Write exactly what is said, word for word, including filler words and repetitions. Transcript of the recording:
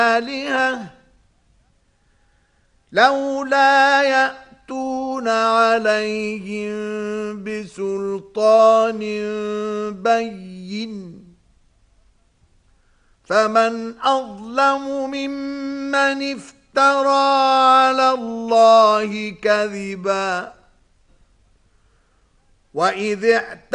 آلهة لولا يأتون عليهم بسلطان بين فمن أظلم ممن افترى على الله كذبا وإذ